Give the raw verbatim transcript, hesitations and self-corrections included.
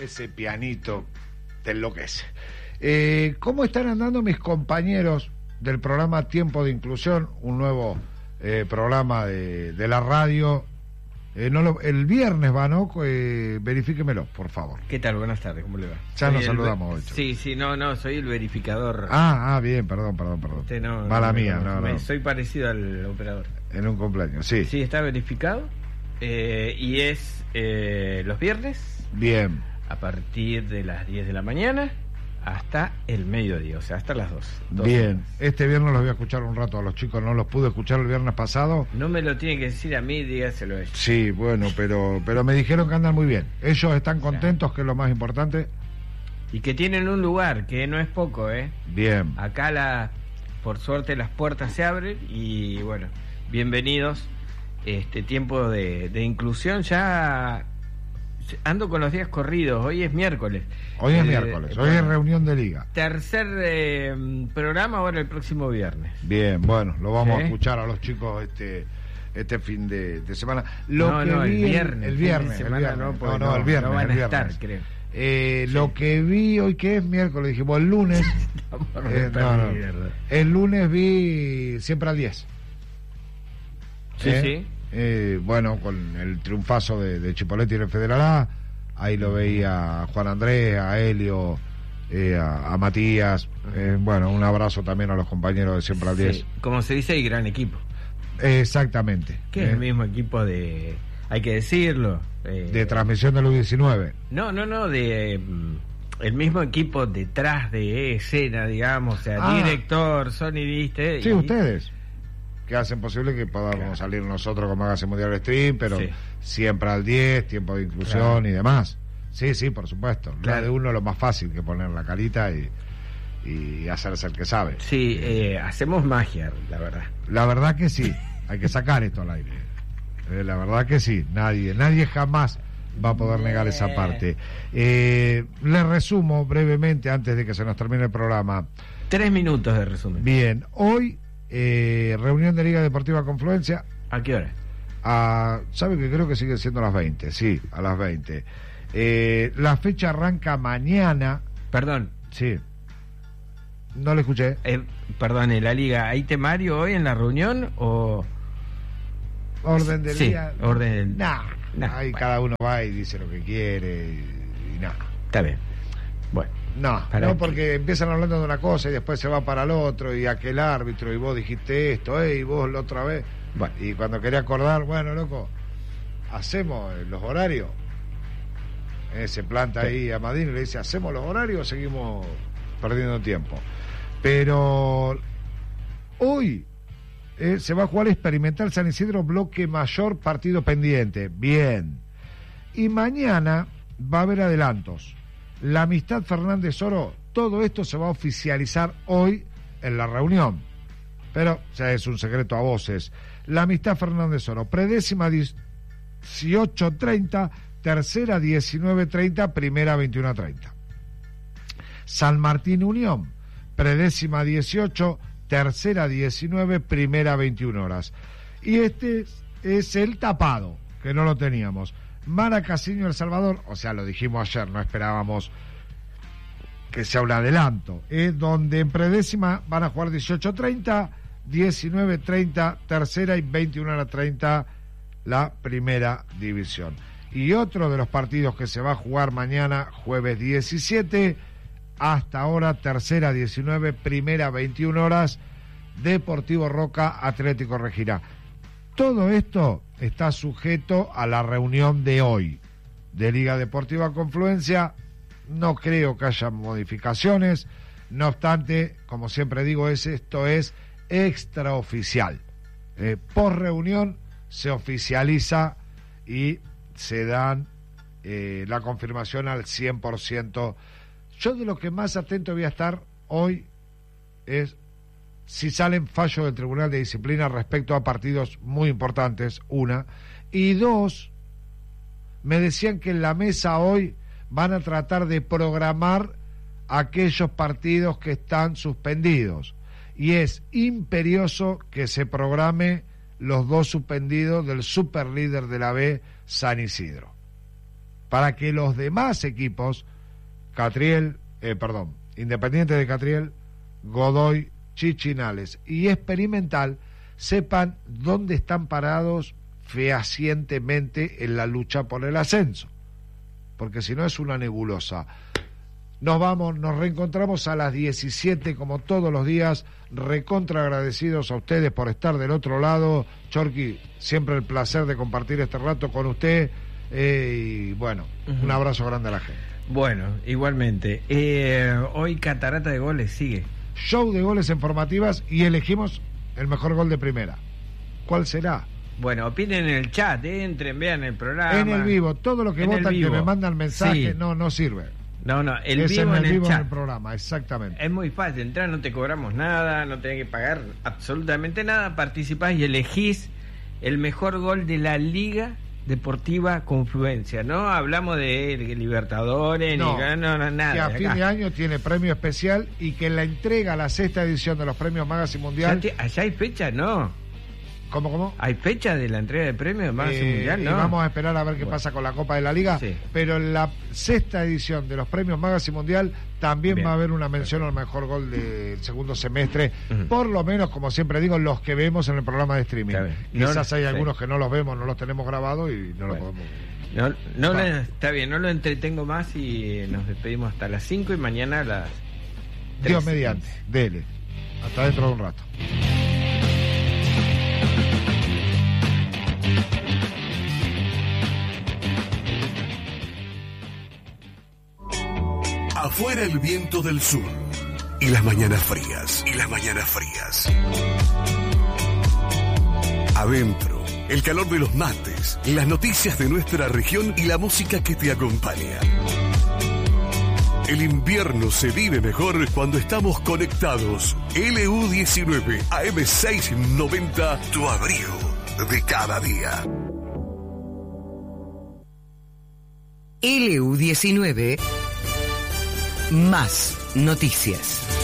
ese pianito te enloquece. Eh, ¿Cómo están andando mis compañeros del programa Tiempo de Inclusión? Un nuevo eh, programa de, de la radio. Eh, no lo, el viernes va, ¿no? Eh, verifíquemelo, por favor. ¿Qué tal? Buenas tardes, ¿cómo le va? Ya soy nos el, saludamos hoy. Sí, sí, no, no, soy el verificador. Ah, ah, bien, perdón, perdón, perdón. Usted no, Mala no, mía, no, no, me, no. Soy parecido al operador. En un cumpleaños, sí. Sí, está verificado. Eh, y es eh, los viernes. Bien. A partir de las diez de la mañana hasta el mediodía, o sea, hasta las dos. Bien, este viernes los voy a escuchar un rato a los chicos, no los pude escuchar el viernes pasado. No me lo tiene que decir a mí, dígaselo a ellos. Sí, bueno, pero pero me dijeron que andan muy bien. Ellos están contentos, que es lo más importante. Y que tienen un lugar, que no es poco, ¿eh? Bien. Acá, la, por suerte, las puertas se abren y, bueno, bienvenidos. Este tiempo de, de inclusión ya... Ando con los días corridos, hoy es miércoles. Hoy es eh, miércoles, eh, hoy es reunión de liga. Tercer eh, programa ahora el próximo viernes. Bien, bueno, lo vamos ¿Sí? a escuchar a los chicos este este fin de, de semana. Lo no, que no, vi el viernes. El viernes, el el viernes. No, no, no, el viernes. No van el a viernes. estar, creo. Eh, Sí. Lo que vi hoy, que es miércoles, dijimos el lunes. eh, no, no. El lunes vi Siempre al diez. Sí, ¿Eh? sí. Eh, bueno, con el triunfazo de, de Chipoletti y el Federal A, ahí lo veía a Juan Andrés, a Helio, eh, a, a Matías. Eh, bueno, un abrazo también a los compañeros de Siempre al diez. Sí. Como se dice, hay gran equipo. Eh, exactamente. Que eh, es el mismo equipo de... Hay que decirlo. Eh, de transmisión de la U diecinueve. No, no, no, de... mm, el mismo equipo detrás de escena, digamos, o sea, Ah. director, sonidista. Sí, y, ustedes. Que hacen posible que podamos Claro. salir nosotros como Magazine Mundial Stream, pero Sí. Siempre al diez, Tiempo de Inclusión Claro. y demás. Sí, sí, por supuesto. Claro. La de uno es lo más fácil que poner la carita y, y hacerse el que sabe. Sí, eh, hacemos magia, la verdad. La verdad que sí, hay que sacar esto al aire. Eh, la verdad que sí, nadie, nadie jamás va a poder negar esa parte. Eh, le resumo brevemente antes de que se nos termine el programa. Tres minutos de resumen. Bien, hoy eh, reunión de Liga Deportiva Confluencia. ¿A qué hora? A, ¿sabe que creo que sigue siendo a las veinte? Sí, a las veinte. Eh, la fecha arranca mañana. Perdón, Sí. No le escuché. eh, perdón, en la liga, ¿hay temario hoy en la reunión o...? Orden del Sí, día. orden del- Nah, Nah, ahí bueno. cada uno va y dice lo que quiere y, y nada. Está bien. Bueno, No, Para no que- porque empiezan hablando de una cosa y después se va para el otro y aquel árbitro y vos dijiste esto, eh, y vos la otra vez. bueno. Y cuando quería acordar, bueno, loco, hacemos eh, los horarios. Eh, se planta Sí. ahí a Madín y le dice, ¿hacemos los horarios o seguimos perdiendo tiempo? Pero hoy eh, se va a jugar Experimental San Isidro Bloque Mayor, partido pendiente. Bien. Y mañana va a haber adelantos. La Amistad Fernández Oro, todo esto se va a oficializar hoy en la reunión. Pero ya es un secreto a voces. La Amistad Fernández Oro, predécima dieciocho treinta, tercera diecinueve treinta, primera veintiuno treinta. San Martín Unión, predécima dieciocho, tercera diecinueve, primera veintiuna horas. Y este es el tapado, que no lo teníamos. Maracasiño El Salvador, o sea, lo dijimos ayer, no esperábamos que sea un adelanto, ¿eh? Donde en predécima van a jugar dieciocho treinta, diecinueve treinta, tercera y veintiuno treinta la primera división. Y otro de los partidos que se va a jugar mañana, jueves diecisiete, hasta ahora tercera diecinueve, primera veintiuna horas, Deportivo Roca, Atlético Regina. Todo esto está sujeto a la reunión de hoy de Liga Deportiva Confluencia. No creo que haya modificaciones. No obstante, como siempre digo, es esto es extraoficial. Eh, por reunión se oficializa y se dan eh, la confirmación al cien por ciento. Yo de lo que más atento voy a estar hoy es si salen fallos del Tribunal de Disciplina respecto a partidos muy importantes, una. Y dos, me decían que en la mesa hoy van a tratar de programar aquellos partidos que están suspendidos. Y es imperioso que se programe los dos suspendidos del superlíder de la B, San Isidro. para que los demás equipos, Catriel, eh, perdón, Independiente de Catriel, Godoy, Chichinales y Experimental, sepan dónde están parados fehacientemente en la lucha por el ascenso, porque si no es una nebulosa. Nos vamos, nos reencontramos a las diecisiete como todos los días, recontra agradecidos a ustedes por estar del otro lado. Chorqui, siempre el placer de compartir este rato con usted, eh, y bueno, uh-huh. un abrazo grande a la gente. Bueno, igualmente, eh, hoy Catarata de Goles sigue. Show de goles informativas y elegimos el mejor gol de primera. ¿Cuál será? Bueno, opinen en el chat, eh, entren, vean el programa. En el vivo, todo lo que en votan, que me mandan mensaje, sí. no, no sirve. No, no, el es vivo en el, en vivo el chat. En el programa, exactamente. Es muy fácil, entrar, no te cobramos nada, no tenés que pagar absolutamente nada, participás y elegís el mejor gol de la Liga Deportiva Confluencia. No hablamos de Libertadores, no, ni no, no, nada. Que a de fin de año tiene premio especial y que la entrega, la sexta edición de los premios Magazine Mundial. Te, ¿Allá hay fecha? No. ¿Cómo, cómo? ¿Hay fecha de la entrega de premios Magazine eh, Mundial? No. Y vamos a esperar a ver qué bueno. pasa con la Copa de la Liga. Sí. Pero en la sexta edición de los premios Magazine Mundial también Bien. va a haber una mención al mejor gol del segundo semestre. Uh-huh. Por lo menos, como siempre digo, los que vemos en el programa de streaming. Quizás no, hay sí. algunos que no los vemos, no los tenemos grabados y no bueno. los podemos. No, no le, está bien, no lo entretengo más y nos despedimos hasta las cinco y mañana a las Dios mediante, dele. Hasta dentro de un rato. Afuera el viento del sur y las mañanas frías, y las mañanas frías. Adentro, el calor de los mates, las noticias de nuestra región y la música que te acompaña. El invierno se vive mejor cuando estamos conectados. L U diecinueve A M seiscientos noventa, tu abrigo de cada día. L U diecinueve Más noticias.